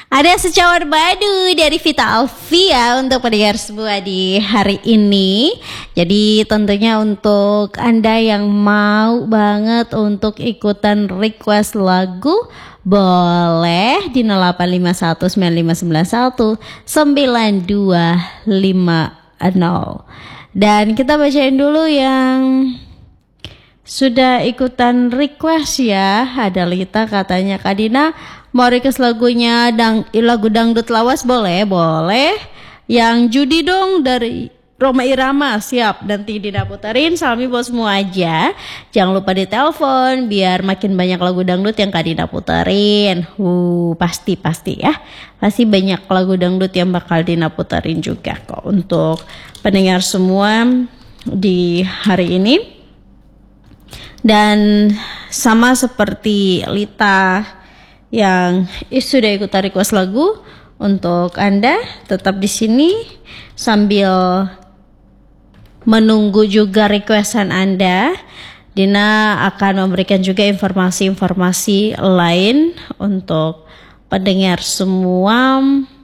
Ada secawar madu dari Vita Alfia untuk pendengar semua di hari ini. Jadi tentunya untuk Anda yang mau banget untuk ikutan request lagu, boleh di 085195919250. Dan kita bacain dulu yang sudah ikutan request ya. Ada Lita katanya, Kak Dina mau request lagunya lagu dangdut lawas, boleh. Yang Judi dong dari Roma Irama, siap, nanti Dina puterin. Salmi buat semua aja. Jangan lupa ditelepon biar makin banyak lagu dangdut yang Kak Dina puterin. Pasti ya. Pasti banyak lagu dangdut yang bakal Dina puterin juga kok untuk pendengar semua di hari ini. Dan sama seperti Lita yang sudah ikutan request lagu, untuk Anda tetap di sini sambil menunggu juga requestan Anda. Dina akan memberikan juga informasi-informasi lain untuk pendengar semua